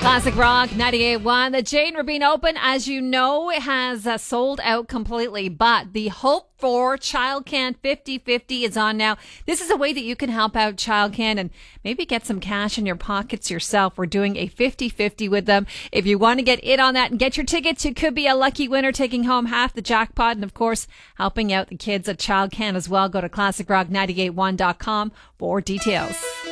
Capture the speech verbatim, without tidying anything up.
Classic Rock ninety-eight point one. The Jane Rabin Open, as you know, has uh, sold out completely, but the Hope for Child Can fifty fifty is on now. This is a way that you can help out Child Can and maybe get some cash in your pockets yourself. We're doing a fifty fifty with them. If you want to get in on that and get your tickets, you could be a lucky winner taking home half the jackpot and, of course, helping out the kids at Child Can as well. Go to classic rock nine eight one dot com for details.